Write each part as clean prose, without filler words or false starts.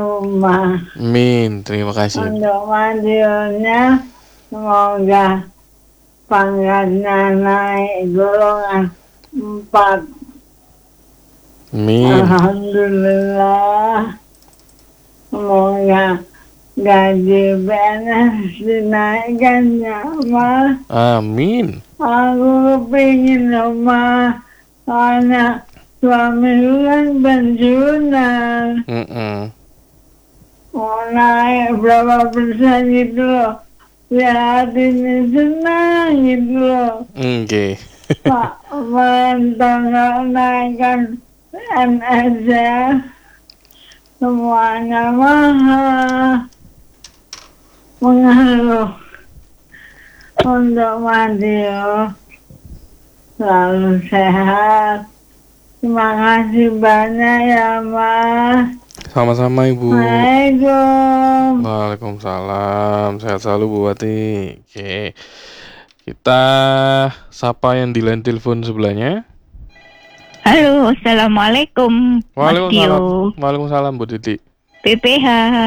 rumah. Min, terima kasih. Untuk Madionya, semoga pangkatnya naik golongan 4. Min. Alhamdulillah. Semoga gaji PNS dinaikkan ya, Mas. Amin. Aku pengen rumah karena suami kan pensiunan. Mau naik berapa persen gitu loh. Ya hatinya senang gitu loh. Oke. Pak pemerintah nggak naikkan PNS ya. Semuanya mahal. Mengeluh. Untuk Madio selalu sehat. Terima kasih banyak ya, Mas. Sama-sama Ibu. Assalamualaikum. Waalaikumsalam. Sehat selalu Bu Wati. Oke. Kita sapa yang di line telepon sebelahnya. Halo, assalamualaikum, Mas Tio. Waalaikumsalam Bu Titi. PPH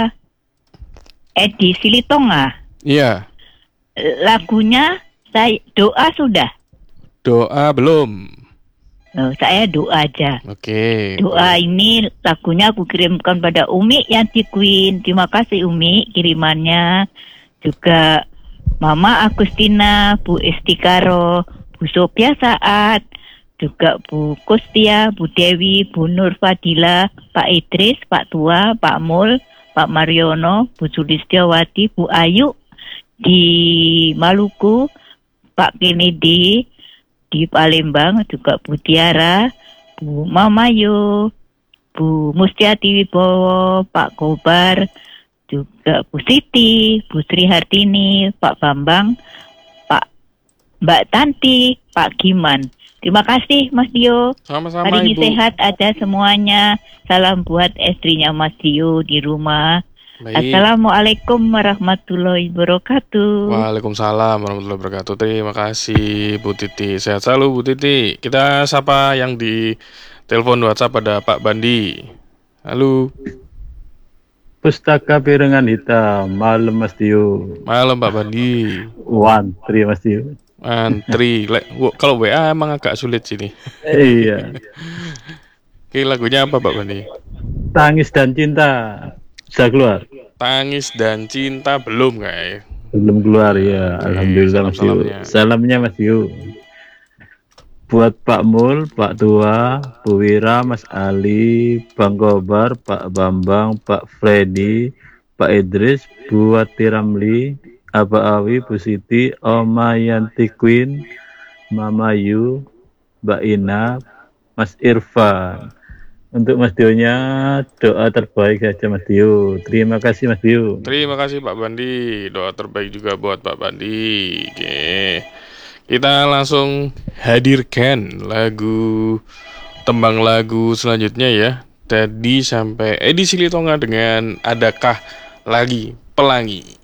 Edi Silitonga. Iya. Lagunya saya doa sudah. Doa belum. Saya doa aja. Oke. Doa ini lagunya aku kirimkan pada Umi Yanti Queen. Terima kasih Umi kirimannya. Juga Mama Agustina, Bu Estikaro, Bu Sofia Saat, juga Bu Kustia, Bu Dewi, Bu Nur Fadila, Pak Idris, Pak Tua, Pak Mul, Pak Mariono, Bu Sulistiawati, Bu Ayu di Maluku, Pak Kennedy di Palembang, juga Bu Tiara, Bu Mamayo, Bu Mustiati Wibowo, Pak Kobar, juga Bu Siti, Bu Sri Hartini, Pak Bambang, Mbak Tanti, Pak Giman. Terima kasih Mas Dio. Sama-sama Hari ini Ibu. sehat ada semuanya. Salam buat istrinya Mas Dio di rumah. Baik. Assalamualaikum warahmatullahi wabarakatuh. Waalaikumsalam warahmatullahi wabarakatuh. Terima kasih Bu Titi. Sehat selalu Bu Titi. Kita sapa yang di telepon WhatsApp ada Pak Bandi. Halo. Pustaka Piringan Hitam, malam Mas Tio. Malam Pak Bandi. Wantri Mas Tio. Antri. Kalau WA emang agak sulit sini. Iya. Oke, lagunya apa Pak Bandi? Tangis dan Cinta. Sudah keluar? Tangis dan Cinta belum guys. Belum keluar ya. Oke, Alhamdulillah Mas Tio. salam-salamnya. Salamnya Mas Tio. Buat Pak Mul, Pak Tua, Bu Wira, Mas Ali, Bang Kobar, Pak Bambang, Pak Freddy, Pak Idris, Bu Wati Ramli, Aba Awi, Bu Siti, Oma Yanti Queen, Mama Yu, Mbak Ina, Mas Irfan. Untuk Mas Dio-nya doa terbaik saja Mas Dio. Terima kasih Mas Dio. Terima kasih Pak Bandi. Doa terbaik juga buat Pak Bandi. Oke. Kita langsung hadirkan tembang lagu selanjutnya ya. Tadi sampai Edi Silitonga dengan Adakah Lagi Pelangi.